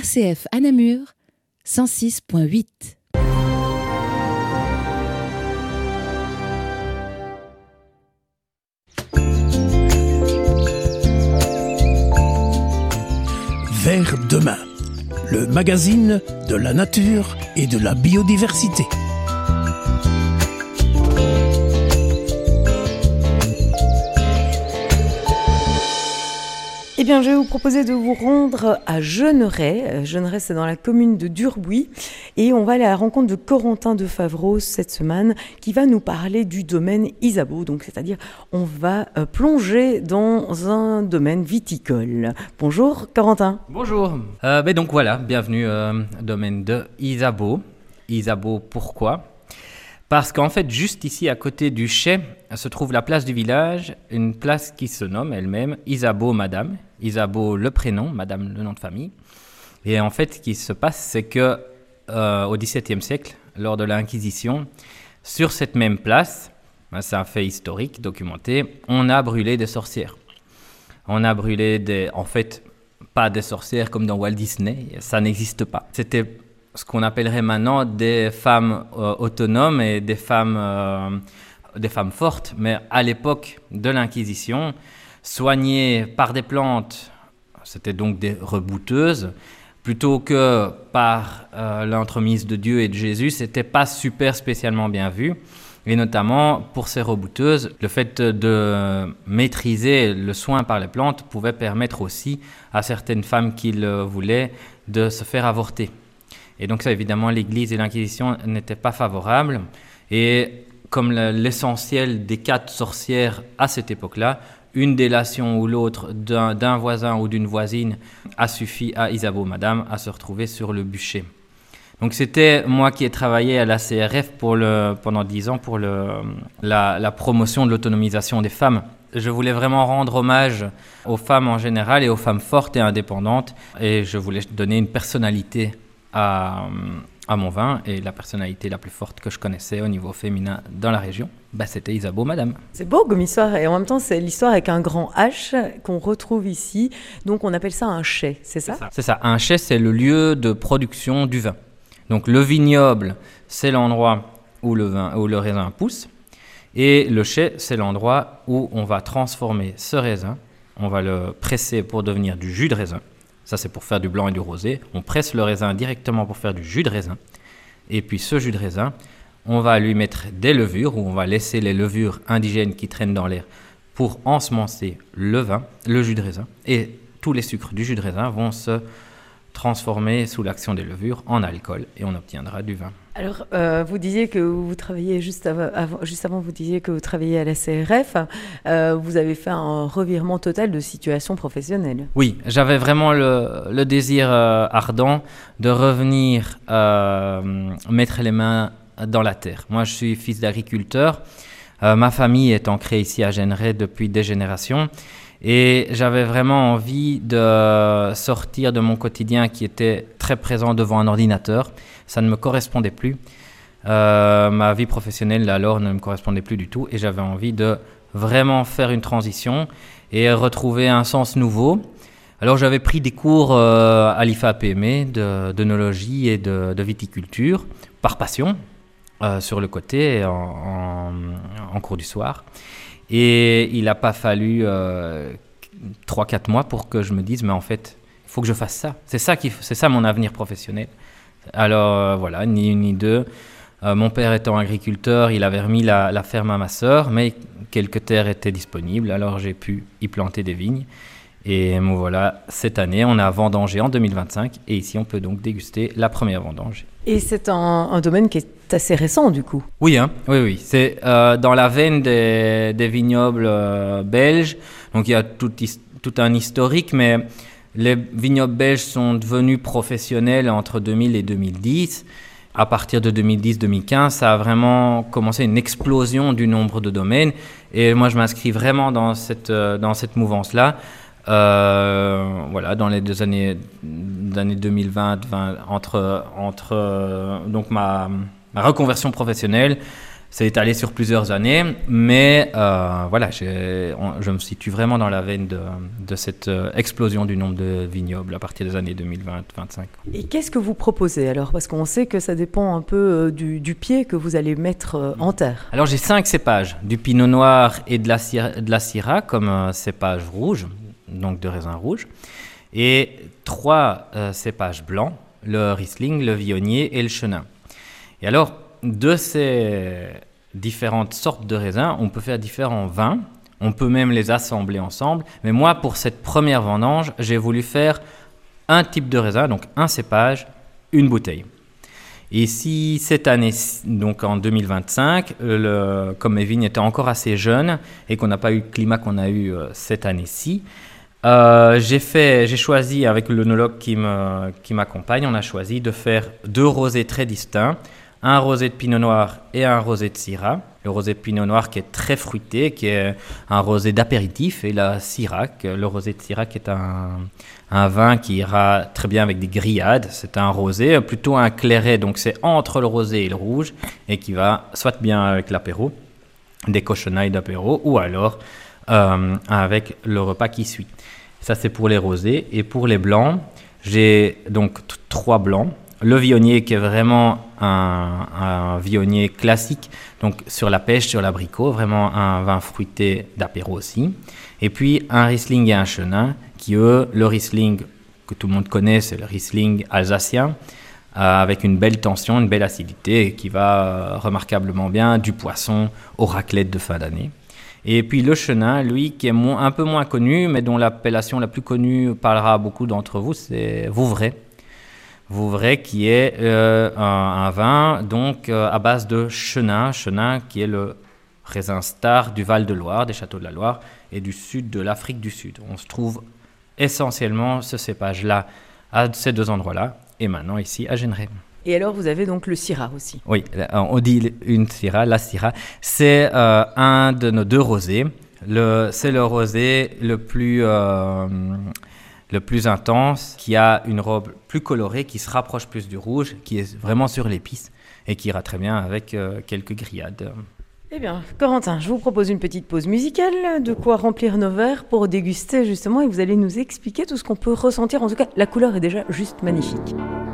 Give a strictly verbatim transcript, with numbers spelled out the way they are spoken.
R C F à Namur, cent six virgule huit. Vers demain, le magazine de la nature et de la biodiversité. Eh bien, je vais vous proposer de vous rendre à Jeuneret. Jeuneret, c'est dans la commune de Durbuy. Et on va aller à la rencontre de Corentin de Favreau cette semaine, qui va nous parler du domaine Isabeau. Donc, c'est-à-dire, on va plonger dans un domaine viticole. Bonjour, Corentin. Bonjour. Euh, ben donc voilà, bienvenue euh, au domaine de Isabeau. Isabeau, pourquoi ? Parce qu'en fait, juste ici, à côté du chai, se trouve la place du village, une place qui se nomme elle-même Isabeau Madame. Isabeau le prénom, Madame le nom de famille. Et en fait, ce qui se passe, c'est que euh, au XVIIe siècle, lors de l'Inquisition, sur cette même place, ben, c'est un fait historique, documenté, on a brûlé des sorcières. On a brûlé des... En fait, pas des sorcières comme dans Walt Disney, ça n'existe pas. C'était ce qu'on appellerait maintenant des femmes euh, autonomes et des femmes, euh, des femmes fortes. Mais à l'époque de l'Inquisition, soignées par des plantes, c'était donc des rebouteuses, plutôt que par euh, l'entremise de Dieu et de Jésus, c'était pas super spécialement bien vu. Et notamment, pour ces rebouteuses, le fait de maîtriser le soin par les plantes pouvait permettre aussi à certaines femmes qui le voulaient de se faire avorter. Et donc ça, évidemment, l'Église et l'Inquisition n'étaient pas favorables. Et comme l'essentiel des cas de sorcières à cette époque-là, une délation ou l'autre d'un, d'un voisin ou d'une voisine a suffi à Isabeau Madame à se retrouver sur le bûcher. Donc c'était moi qui ai travaillé à la C R F pour le, pendant dix ans pour le, la, la promotion de l'autonomisation des femmes. Je voulais vraiment rendre hommage aux femmes en général et aux femmes fortes et indépendantes. Et je voulais donner une personnalité à, à mon vin. Et la personnalité la plus forte que je connaissais au niveau féminin dans la région, bah, c'était Isabeau Madame. C'est beau comme histoire. Et en même temps, c'est l'histoire avec un grand H qu'on retrouve ici. Donc on appelle ça un chai, c'est ça ? C'est ça, c'est ça. Un chai, c'est le lieu de production du vin. Donc le vignoble, c'est l'endroit où le, vin, où le raisin pousse. Et le chai, c'est l'endroit où on va transformer ce raisin. On va le presser pour devenir du jus de raisin. Ça, c'est pour faire du blanc et du rosé. On presse le raisin directement pour faire du jus de raisin. Et puis ce jus de raisin, on va lui mettre des levures, ou on va laisser les levures indigènes qui traînent dans l'air pour ensemencer le vin, le jus de raisin. Et tous les sucres du jus de raisin vont se transformer sous l'action des levures en alcool et on obtiendra du vin. Alors, euh, vous disiez que vous travailliez juste avant, avant, juste avant, vous disiez que vous travailliez à la C R F. Euh, vous avez fait un revirement total de situation professionnelle. Oui, j'avais vraiment le, le désir euh, ardent de revenir euh, mettre les mains dans la terre. Moi, je suis fils d'agriculteur. Euh, ma famille est ancrée ici à Jeuneret depuis des générations. Et j'avais vraiment envie de sortir de mon quotidien qui était très présent devant un ordinateur. Ça ne me correspondait plus. Euh, ma vie professionnelle, alors, ne me correspondait plus du tout. Et j'avais envie de vraiment faire une transition et retrouver un sens nouveau. Alors, j'avais pris des cours euh, à l'I F A P M E de, d'œnologie et de, de viticulture, par passion, euh, sur le côté, en, en, en cours du soir. Et il n'a pas fallu euh, trois à quatre mois pour que je me dise, mais en fait, il faut que je fasse ça. C'est ça, qui, c'est ça mon avenir professionnel. Alors euh, voilà, ni une ni deux. Euh, mon père étant agriculteur, il avait remis la, la ferme à ma sœur, mais quelques terres étaient disponibles, alors j'ai pu y planter des vignes. Et bon, voilà, cette année, on a vendangé en deux mille vingt-cinq, et ici, on peut donc déguster la première vendange. Et c'est un, un domaine qui est assez récent, du coup. Oui, hein, oui, oui. C'est euh, dans la veine des, des vignobles euh, belges. Donc, il y a tout, tout un historique, mais les vignobles belges sont devenus professionnels entre deux mille et deux mille dix. À partir de deux mille dix deux mille quinze, ça a vraiment commencé une explosion du nombre de domaines. Et moi, je m'inscris vraiment dans cette, euh, dans cette mouvance-là. Euh, voilà, dans les deux années, années deux mille vingt, vingt entre, entre euh, donc ma, ma reconversion professionnelle, C'est étalé sur plusieurs années, mais euh, voilà, j'ai, on, je me situe vraiment dans la veine de, de cette euh, explosion du nombre de vignobles à partir des années deux mille vingt vingt-cinq. Et qu'est-ce que vous proposez alors? Parce qu'on sait que ça dépend un peu euh, du, du pied que vous allez mettre euh, en terre. Alors j'ai cinq cépages, du pinot noir et de la, de la syrah comme euh, cépage rouge, donc de raisin rouge, et trois euh, cépages blancs, le riesling, le viognier et le chenin. Et alors, de ces différentes sortes de raisins, on peut faire différents vins, on peut même les assembler ensemble, mais moi, pour cette première vendange, j'ai voulu faire un type de raisin, donc un cépage, une bouteille. Et si cette année, donc en deux mille vingt-cinq, le, comme mes vignes étaient encore assez jeunes et qu'on n'a pas eu le climat qu'on a eu euh, cette année-ci, euh, j'ai, fait, j'ai choisi, avec l'œnologue qui, me, qui m'accompagne, on a choisi de faire deux rosés très distincts, un rosé de pinot noir et un rosé de syrah. Le rosé de pinot noir qui est très fruité, qui est un rosé d'apéritif, et la syrah, le rosé de syrah qui est un, un vin qui ira très bien avec des grillades. C'est un rosé, plutôt un clairet, donc c'est entre le rosé et le rouge, et qui va soit bien avec l'apéro, des cochonailles d'apéro, ou alors euh, avec le repas qui suit. Ça, c'est pour les rosés. Et pour les blancs, j'ai donc t- trois blancs. Le viognier qui est vraiment un, un viognier classique, donc sur la pêche, sur l'abricot, vraiment un vin fruité d'apéro aussi. Et puis un Riesling et un Chenin, qui eux, le Riesling que tout le monde connaît, c'est le Riesling alsacien, euh, avec une belle tension, une belle acidité, et qui va euh, remarquablement bien du poisson aux raclettes de fin d'année. Et puis le Chenin, lui, qui est mo- un peu moins connu, mais dont l'appellation la plus connue parlera à beaucoup d'entre vous, c'est Vouvray. Vouvray qui est euh, un, un vin donc euh, à base de Chenin, Chenin qui est le raisin star du Val-de-Loire, des châteaux de la Loire et du sud de l'Afrique du Sud. On se trouve essentiellement ce cépage-là à ces deux endroits-là et maintenant ici à Generet. Et alors vous avez donc le syrah aussi. Oui, on dit une syrah, la syrah, c'est euh, un de nos deux rosés. Le, c'est le rosé le plus... Euh, le plus intense, qui a une robe plus colorée, qui se rapproche plus du rouge, qui est vraiment sur l'épice et qui ira très bien avec euh, quelques grillades. Eh bien, Corentin, je vous propose une petite pause musicale, de quoi remplir nos verres pour déguster justement, et vous allez nous expliquer tout ce qu'on peut ressentir. En tout cas, la couleur est déjà juste magnifique.